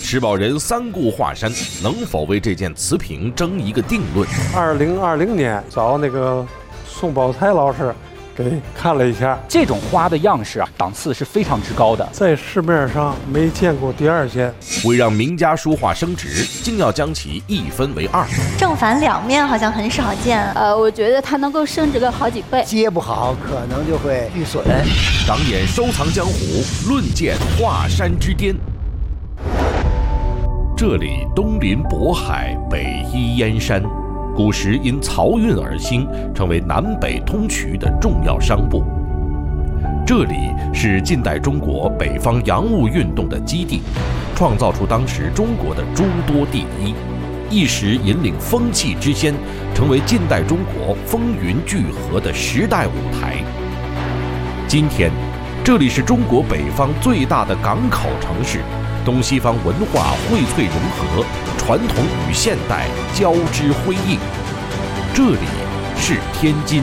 吃饱人三顾华山，能否为这件瓷瓶争一个定论 ？2020年找那个宋宝才老师给看了一下， 这种花的样式啊，档次是非常之高的， 在市面上没见过第二件。 为让名家书画升值，竟要将其一分为二， 正反两面好像很少见。 我觉得它能够升值个好几倍， 接不好可能就会遇损。 长眼收藏江湖，论剑华山之巅。这里东临渤海，北依燕山，古时因漕运而兴，成为南北通衢的重要商埠。这里是近代中国北方洋务运动的基地，创造出当时中国的诸多第一，一时引领风气之先，成为近代中国风云聚合的时代舞台。今天，这里是中国北方最大的港口城市，东西方文化荟萃融合，传统与现代交织辉映。这里是天津。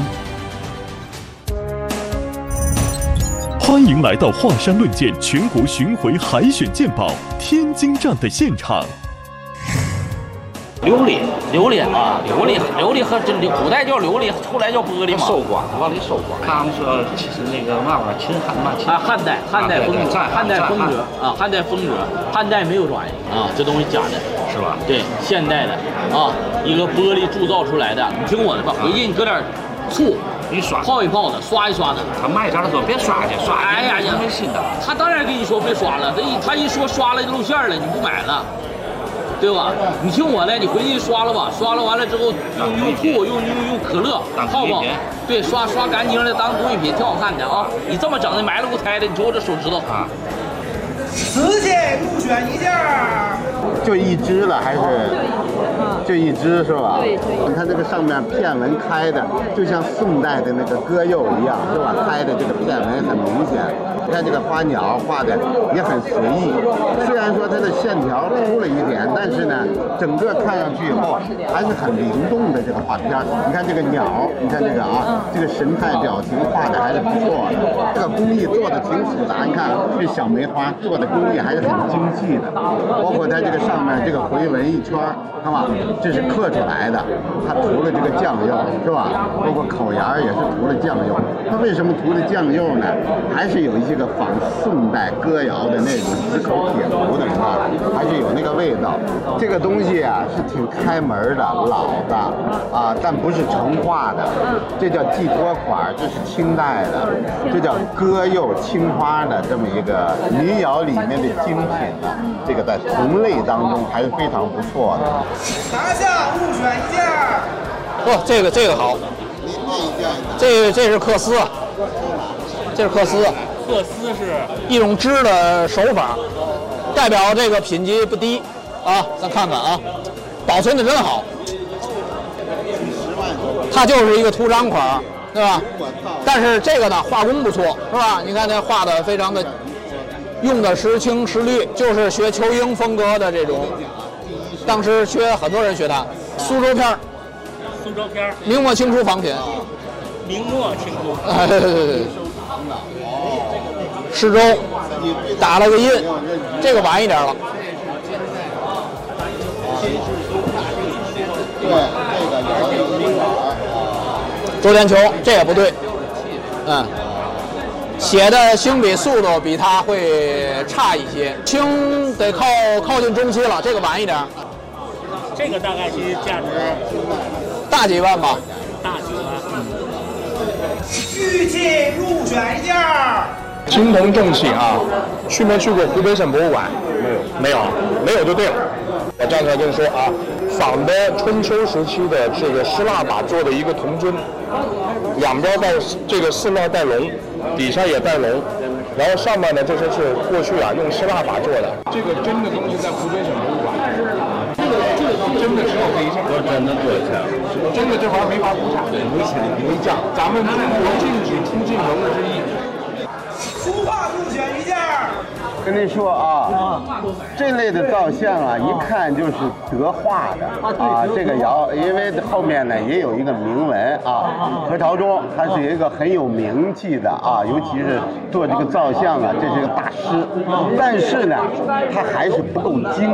欢迎来到华山论剑全国巡回海选鉴宝天津站的现场。 琉璃啊，琉璃和古代叫琉璃，后来叫玻璃嘛。 收光，往里收光。他们说其实那个嘛，秦汉代风格，汉代风格，汉代没有专业啊，这东西假的， 是吧？ 对，现代的啊，一个玻璃铸造出来的。你听我的吧，回去你搁点醋。 你刷泡一泡的，刷一刷的。 他卖家说别刷去，刷去。 哎呀呀， 没新的。 他当然跟你说别刷了，他一说刷了就露馅了，你不买了。对吧？你听我的，你回去刷了吧，刷了完了之后用醋用可乐泡泡，对，刷干净了当工艺品，挺好看的啊！你这么整的埋了不开的，你瞅我这手指头啊！ 瓷器入选一件， 就一只了还是？就一只是吧？ 对。 你看这个上面片纹开的，就像宋代的那个歌釉一样，是吧？开的这个片纹很明显。你看这个花鸟画的也很随意，虽然说它的线条粗了一点，但是呢，整个看上去以后还是很灵动的这个画片。你看这个鸟，你看这个啊，这个神态表情画的还是不错的。这个工艺做的挺复杂，你看这小梅花做的工艺还是很精细的，包括它这个上面这个回纹一圈，看吧，这是刻出来的。它涂了这个酱釉，是吧？包括口沿也是涂了酱油。它为什么涂的酱油呢？还是有一些个仿宋代歌谣的那种纸口铁壶的，啊，还是有那个味道。这个东西啊是挺开门的、老的啊，但不是成画的。这叫寄托款，这是清代的，这叫歌釉青花的这么一个民谣里面的精品呢。这个在同类当中还是非常不错的。 拿下入选一件。 哦，这个好。这是缂丝，这是缂丝。 缂丝是一种织的手法，代表这个品级不低啊。咱看看啊，保存的真好。它就是一个图章款，对吧？但是这个呢，画工不错，是吧？你看它画的非常的，用的时青时绿，就是学仇英风格的这种。当时很多人学它。苏州片，明末清初仿品。 明末清初。 对。施粥打了个印，这个晚一点了。 对，这个周天球，这也不对。写的行笔速度比它会差一些，清得靠近中期了，这个晚一点。 这个大概其价值大几万吧。 大几万。 玉器入选一件。 青铜重器啊，去没去过湖北省博物馆？没有就对了。我站出来跟你说啊，仿的春秋时期的这个失蜡把做的一个铜尊，两边带这个四面带龙，底下也带龙，然后上面呢这些是过去啊用失蜡把做的。这个真的东西在湖北省博物馆，这个真的是可以，我真的多少钱？真的这玩意儿没法估价，没价。咱们中国禁止出境文物之一。 书画入选一件。 跟您说啊，这类的造像啊，一看就是德化的啊。这个窑，因为后面呢也有一个铭文啊，何朝忠他是一个很有名气的啊，尤其是做这个造像啊，这是个大师。但是呢，他还是不够精